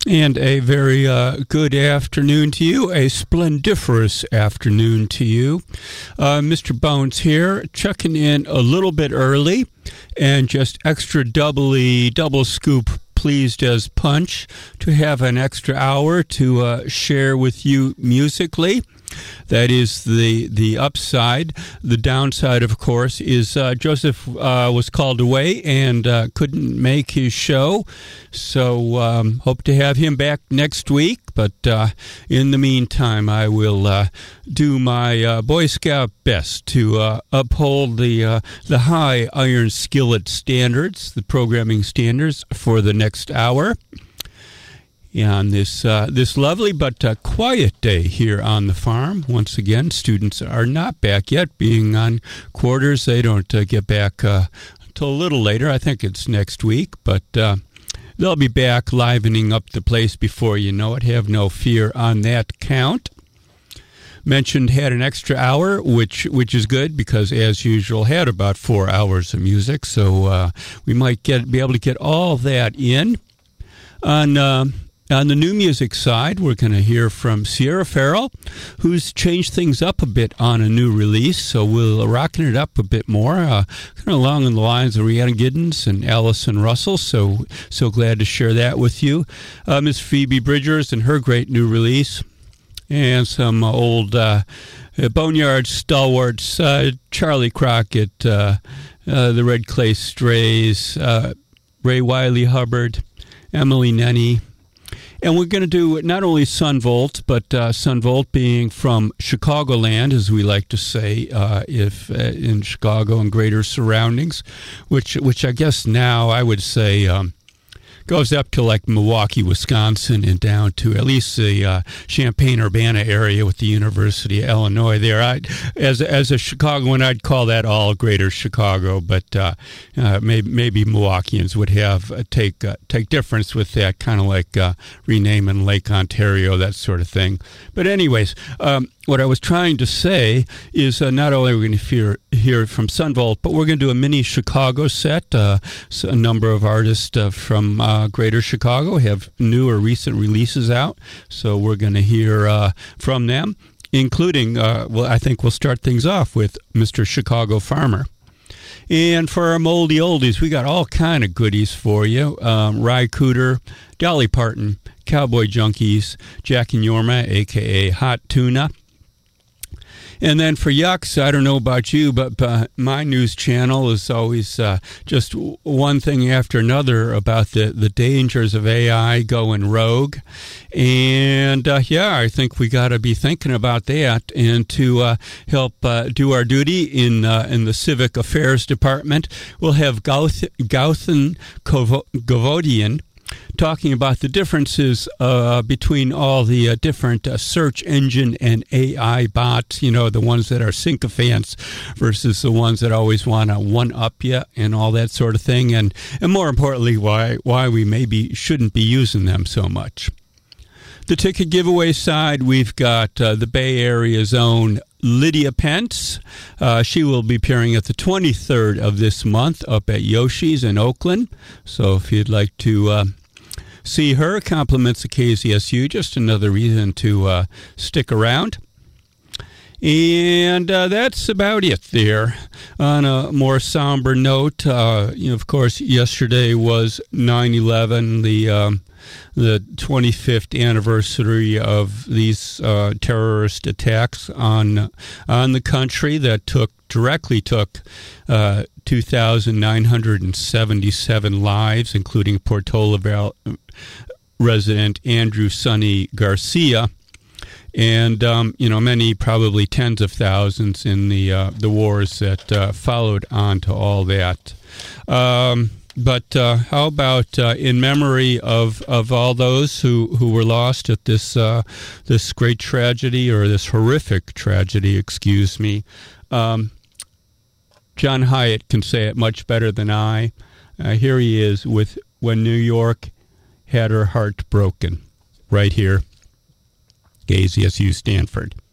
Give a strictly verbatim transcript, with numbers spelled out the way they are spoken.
And a very uh, good afternoon to you, a splendiferous afternoon to you. Uh, Mister Bones here, checking in a little bit early and just extra doubly, double scoop pleased as punch to have an extra hour to uh, share with you musically. That is the the upside. The downside, of course, is uh, Joseph uh, was called away and uh, couldn't make his show. So um, hope to have him back next week. But uh, in the meantime, I will uh, do my uh, Boy Scout best to uh, uphold the uh, the high iron skillet standards, the programming standards for the next hour. On this uh, this lovely but uh, quiet day here on the farm. Once again, students are not back yet. Being on quarters, they don't uh, get back uh, until a little later. I think it's next week, but uh, they'll be back livening up the place before you know it. Have no fear on that count. Mentioned had an extra hour, which which is good because, as usual, had about four hours of music. So uh, we might get be able to get all that in. On uh, On the new music side, we're going to hear from Sierra Farrell, who's changed things up a bit on a new release, so we'll rocking it up a bit more, uh, kind of along the lines of Rhiannon Giddens and Allison Russell, so so glad to share that with you. Uh, Miss Phoebe Bridgers and her great new release, and some uh, old uh, Boneyard stalwarts, uh, Charlie Crockett, uh, uh, the Red Clay Strays, uh, Ray Wiley Hubbard, Emily Nenny. And we're going to do not only Son Volt, but uh, Son Volt being from Chicagoland, as we like to say, uh, if uh, in Chicago and greater surroundings, which which I guess now I would say um, goes up to like Milwaukee, Wisconsin, and down to at least the uh, Champaign-Urbana area with the University of Illinois there. I, as as a Chicagoan, I'd call that all greater Chicago, but uh, uh, maybe maybe Milwaukeeans would have uh, take uh, take difference with that, kind of like uh, renaming Lake Ontario, that sort of thing. But anyways, um, what I was trying to say is uh, not only are we going to hear, hear from Son Volt, but we're going to do a mini Chicago set. Uh, so a number of artists uh, from uh, greater Chicago have new or recent releases out, so we're going to hear uh, from them, including, uh, well, I think we'll start things off with Mister Chicago Farmer. And for our moldy oldies, we got all kind of goodies for you. Um, Ry Cooder, Dolly Parton, Cowboy Junkies, Jack and Yorma, a k a. Hot Tuna. And then for Yucks, I don't know about you, but uh, my news channel is always uh, just one thing after another about the, the dangers of A I going rogue. And, uh, yeah, I think we got to be thinking about that. And to uh, help uh, do our duty in uh, in the Civic Affairs Department, we'll have Gauth- Gauthan Govodian talking about the differences uh, between all the uh, different uh, search engine and A I bots, you know, the ones that are sycophants versus the ones that always want to one-up you and all that sort of thing, and, and more importantly, why why we maybe shouldn't be using them so much. The ticket giveaway side, we've got uh, the Bay Area's own Lydia Pence. Uh, she will be appearing at the twenty-third of this month up at Yoshi's in Oakland. So if you'd like to uh, see her, compliments of K Z S U, just another reason to uh, stick around. And uh, that's about it there. On a more somber note, uh, you know, of course, yesterday was nine eleven, the um, the twenty-fifth anniversary of these uh, terrorist attacks on on the country that took directly took uh, two thousand nine hundred seventy-seven lives, including Portola Val- resident Andrew Sonny Garcia. And, um, you know, many, probably tens of thousands in the uh, the wars that uh, followed on to all that. Um, but uh, how about uh, in memory of, of all those who, who were lost at this uh, this great tragedy, or this horrific tragedy, excuse me. Um, John Hyatt can say it much better than I. Uh, here he is with When New York Had Her Heart Broken, right here. K Z S U Stanford.